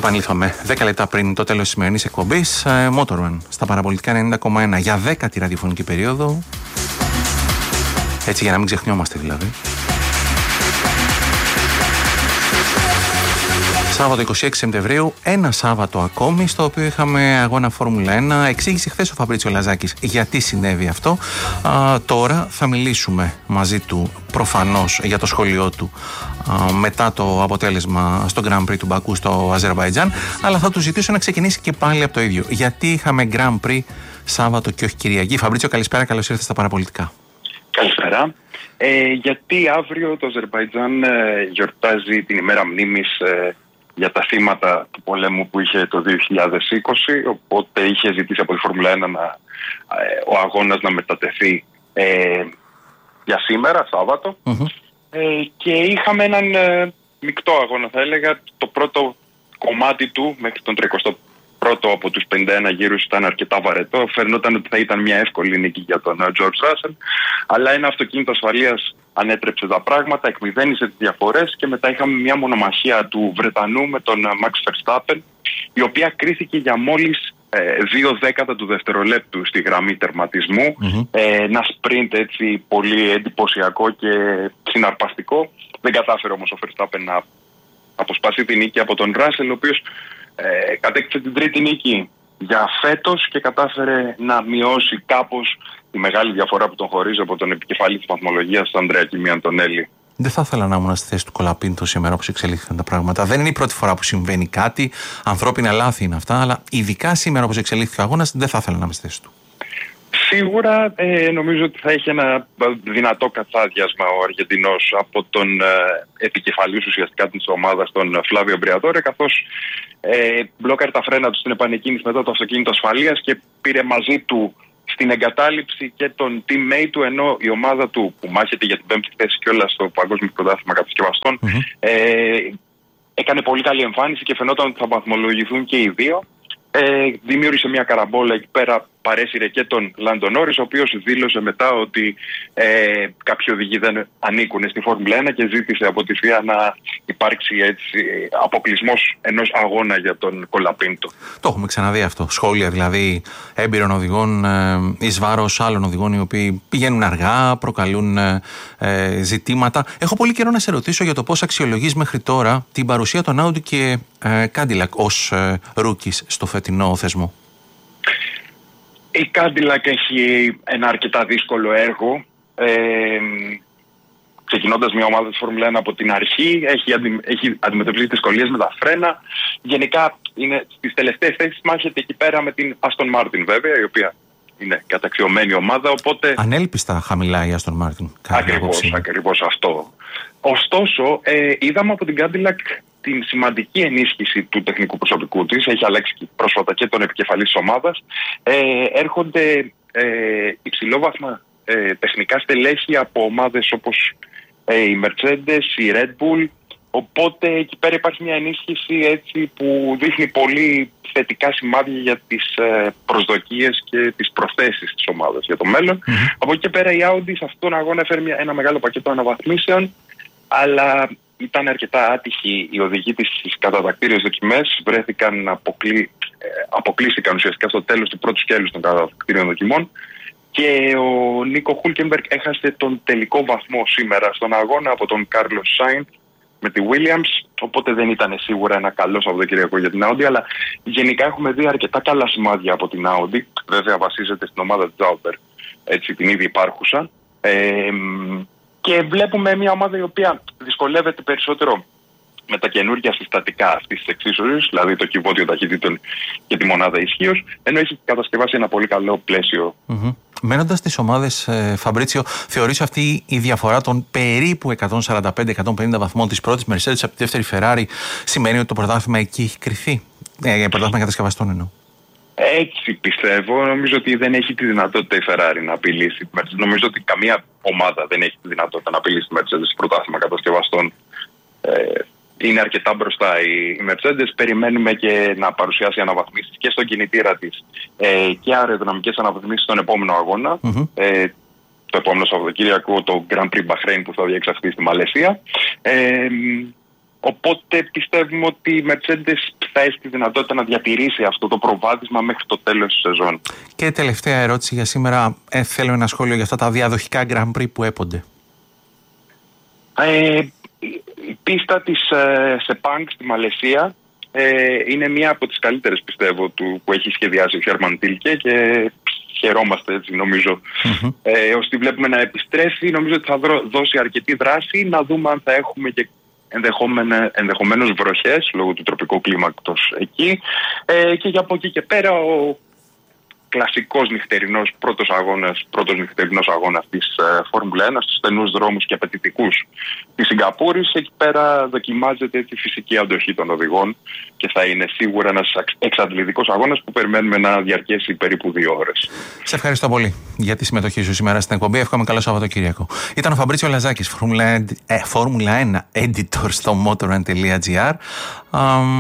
επανήλθαμε 10 λεπτά πριν το τέλος της σημερινής εκπομπής. Motorman στα παραπολιτικά 90,1 για 10η ραδιοφωνική περίοδο. Έτσι για να μην ξεχνιόμαστε δηλαδή. Σάββατο 26 Σεπτεμβρίου, ένα Σάββατο ακόμη, στο οποίο είχαμε αγώνα Φόρμουλα 1. Εξήγησε χθες ο Φαμπρίτσιο Λαζάκης γιατί συνέβη αυτό. Τώρα θα μιλήσουμε μαζί του προφανώς για το σχόλιο του μετά το αποτέλεσμα στο Grand Prix του Μπακού στο Αζερβαϊτζάν, αλλά θα του ζητήσω να ξεκινήσει και πάλι από το ίδιο. Γιατί είχαμε Grand Prix Σάββατο και όχι Κυριακή? Φαμπρίτσιο, καλησπέρα, καλώς ήρθατε στα παραπολιτικά. Καλησπέρα. Γιατί αύριο το Αζερβαϊτζάν γιορτάζει την ημέρα μνήμης για τα θύματα του πολέμου που είχε το 2020, οπότε είχε ζητήσει από τη Φόρμουλα 1 ο αγώνας να μετατεθεί για σήμερα, Σάββατο. Και είχαμε έναν μεικτό αγώνα, θα έλεγα. Το πρώτο κομμάτι του μέχρι τον 31ο από τους 51 γύρους ήταν αρκετά βαρετό. Φαινόταν ότι θα ήταν μια εύκολη νίκη για τον George Russell, αλλά ένα αυτοκίνητο ασφαλείας ανέτρεψε τα πράγματα, εκμηδένισε τις διαφορές και μετά είχαμε μια μονομαχία του Βρετανού με τον Max Verstappen, η οποία κρίθηκε για μόλις 2/10 του δευτερολέπτου στη γραμμή τερματισμού. Ένα sprint έτσι πολύ εντυπωσιακό και συναρπαστικό. Δεν κατάφερε όμως ο Verstappen να αποσπάσει την νίκη από τον Russell, ο οποίος κατέκτησε την τρίτη νίκη για φέτος και κατάφερε να μειώσει κάπως τη μεγάλη διαφορά που τον χωρίζει από τον επικεφαλής της βαθμολογίας, τον Ανδρέα Κιμή Αντωνέλη. Δεν θα ήθελα να ήμουν στη θέση του Κολαπίντο σήμερα όπως εξελίχθηκαν τα πράγματα. Δεν είναι η πρώτη φορά που συμβαίνει κάτι. Ανθρώπινα λάθη είναι αυτά, αλλά ειδικά σήμερα όπως εξελίχθηκε ο αγώνας, δεν θα ήθελα να είμαι στη θέση του. Σίγουρα νομίζω ότι θα έχει ένα δυνατό κατσάδιασμα ο Αργεντινός από τον επικεφαλής ουσιαστικά της ομάδας, τον Φλάβιο Μπριατόρε, καθώς μπλόκαρε τα φρένα του στην επανεκκίνηση μετά το αυτοκίνητο ασφαλείας και πήρε μαζί του στην εγκατάλειψη και τον teammate του, ενώ η ομάδα του που μάχεται για την 5η θέση κιόλας στο Παγκόσμιο Πρωτάθλημα Κατασκευαστών έκανε πολύ καλή εμφάνιση και φαινόταν ότι θα βαθμολογηθούν και οι δύο. Δημιούργησε μια καραμπόλα εκεί πέρα, παρέσυρε και τον Λάντο Νόρις, ο οποίος δήλωσε μετά ότι κάποιοι οδηγοί δεν ανήκουν στη Φόρμουλα 1 και ζήτησε από τη FIA να υπάρξει έτσι αποκλεισμός ενός αγώνα για τον Κολαπίντο. Το έχουμε ξαναδεί αυτό. Σχόλια δηλαδή έμπειρων οδηγών εις βάρος άλλων οδηγών, οι οποίοι πηγαίνουν αργά, προκαλούν ζητήματα. Έχω πολύ καιρό να σε ρωτήσω για το πώς αξιολογείς μέχρι τώρα την παρουσία των Audi και Cadillac ως rookies στο φετινό θεσμό. Η Cadillac έχει ένα αρκετά δύσκολο έργο. Ξεκινώντας μια ομάδα της Φόρμουλα 1 από την αρχή, έχει αντιμετωπίσει δυσκολίες με τα φρένα. Γενικά είναι στις τελευταίες θέσεις, μάχεται εκεί πέρα με την Aston Martin βέβαια, η οποία είναι καταξιωμένη ομάδα. Οπότε... Ανέλπιστα χαμηλά η Aston Martin. Ακριβώς αυτό. Ωστόσο, είδαμε από την Cadillac την σημαντική ενίσχυση του τεχνικού προσωπικού της. Έχει αλλάξει πρόσφατα και τον επικεφαλής της ομάδας. Έρχονται υψηλόβαθμα τεχνικά στελέχη από ομάδες όπως η Mercedes, η Red Bull. Οπότε εκεί πέρα υπάρχει μια ενίσχυση έτσι που δείχνει πολύ θετικά σημάδια για τις προσδοκίες και τις προθέσεις της ομάδας για το μέλλον. Από εκεί και πέρα η Audi σε αυτόν τον αγώνα έφερε ένα μεγάλο πακέτο αναβαθμίσεων, αλλά ήταν αρκετά άτυχοι οι οδηγοί της στις κατατακτήριες δοκιμές. Αποκλείστηκαν ουσιαστικά στο τέλος του πρώτου σκέλους των κατατακτήριων δοκιμών και ο Νίκο Χούλκεμπεργκ έχασε τον τελικό βαθμό σήμερα στον αγώνα από τον Κάρλος Σάινθ με τη Williams, οπότε δεν ήταν σίγουρα ένα καλό Σαββατοκύριακο για την Audi, αλλά γενικά έχουμε δει αρκετά καλά σημάδια από την Audi. Βέβαια βασίζεται στην ομάδα της Zauber, έτσι την ήδη υπάρχουσα. Και βλέπουμε μια ομάδα η οποία δυσκολεύεται περισσότερο με τα καινούργια συστατικά αυτής της εξίσωσης, δηλαδή το κυβότιο ταχυτήτων και τη μονάδα ισχύως, ενώ έχει κατασκευάσει ένα πολύ καλό πλαίσιο. Μένοντας στις ομάδες, Φαμπρίτσιο, θεωρείς αυτή η διαφορά των περίπου 145-150 βαθμών της πρώτης Mercedes από τη δεύτερη Ferrari σημαίνει ότι το πρωτάθλημα εκεί έχει κρυφθεί? Πρωτάθλημα κατασκευαστών εννοώ. Έτσι πιστεύω. Νομίζω ότι δεν έχει τη δυνατότητα η Ferrari να απειλήσει τη Mercedes. Νομίζω ότι καμία ομάδα δεν έχει τη δυνατότητα να απειλήσει τη Mercedes στο πρωτάθλημα κατασκευαστών. Είναι αρκετά μπροστά η Mercedes. Περιμένουμε και να παρουσιάσει αναβαθμίσεις και στον κινητήρα της και αεροδυναμικές αναβαθμίσεις στον επόμενο αγώνα. Το επόμενο Σαββατοκύριακο, το Grand Prix Bahrain που θα διεξαχθεί στη Μαλαισία. Οπότε πιστεύουμε ότι η Mercedes θα έχει τη δυνατότητα να διατηρήσει αυτό το προβάδισμα μέχρι το τέλος της σεζόν. Και τελευταία ερώτηση για σήμερα. Θέλω ένα σχόλιο για αυτά τα διαδοχικά Grand Prix που έπονται. Η πίστα της Sepang στη Μαλαισία είναι μία από τις καλύτερες, πιστεύω, που έχει σχεδιάσει ο Χέρμαν Τίλκε και χαιρόμαστε, έτσι νομίζω. Ώστε βλέπουμε να επιστρέφει, νομίζω ότι θα δώσει αρκετή δράση, να δούμε αν θα έχουμε και ενδεχομένως βροχές λόγω του τροπικού κλίματος εκεί, και για από εκεί και πέρα ο κλασικός νυχτερινός πρώτος νυχτερινός αγώνας της Φόρμουλα 1 στους στενούς δρόμους και απαιτητικούς της Σιγκαπούρης. Εκεί πέρα δοκιμάζεται τη φυσική αντοχή των οδηγών και θα είναι σίγουρα ένας εξαντλητικός αγώνας που περιμένουμε να διαρκέσει περίπου 2 ώρες. Σε ευχαριστώ πολύ για τη συμμετοχή σου σήμερα στην εκπομπή. Εύχομαι καλό Σαββατοκύριακο. Ήταν ο Φαμπρίτσιο Λαζάκης, Φόρμουλα 1 editor στο motorrun.gr.